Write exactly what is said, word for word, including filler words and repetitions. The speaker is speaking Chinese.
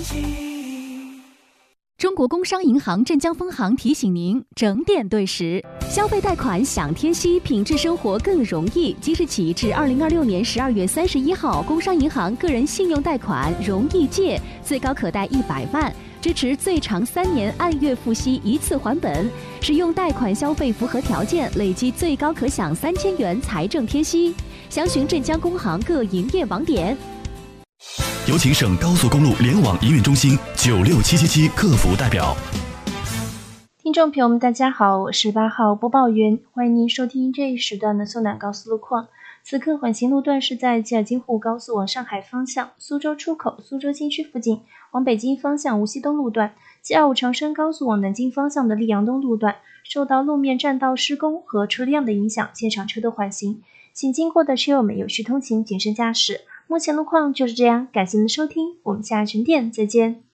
中国工商银行镇江分行提醒您：整点对时，消费贷款享贴息，品质生活更容易。即日起至二零二六年十二月三十一号，工商银行个人信用贷款容易借，最高可贷一百万，支持最长三年按月付息一次还本。使用贷款消费符合条件，累计最高可享三千元财政贴息。详询镇江工行各营业网点。 有请省高速公路联网营运中心九六七七七客服代表。 听众朋友们，大家好，我是八号播报员，欢迎您收听这一时段的苏南高速路况。此刻缓行路段是在吉尔金沪高速往上海方向苏州出口苏州新区附近，往北京方向无锡东路段， G 二五长深高速往南京方向的溧阳东路段，受到路面栈道施工和车辆的影响，现场车多缓行，请经过的车友们有序通行，谨慎驾驶。目前路况就是这样，感谢您的收听，我们下一整点再见。